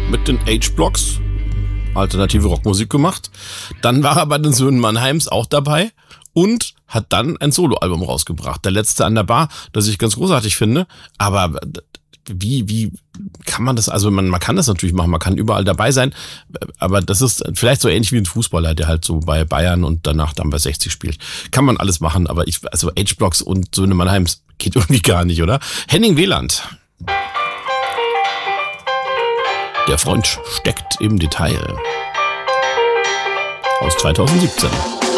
mit den H-Blocks, alternative Rockmusik gemacht. Dann war er bei den Söhnen Mannheims auch dabei und hat dann ein Soloalbum rausgebracht. Der letzte an der Bar, das ich ganz großartig finde. Aber wie kann man das, also man kann das natürlich machen, man kann überall dabei sein, aber das ist vielleicht so ähnlich wie ein Fußballer, der halt so bei Bayern und danach dann bei 60 spielt. Kann man alles machen, aber also H-Blocks und Söhne Mannheims geht irgendwie gar nicht, oder? Henning Wieland. Der Freund steckt im Detail. Aus 2017.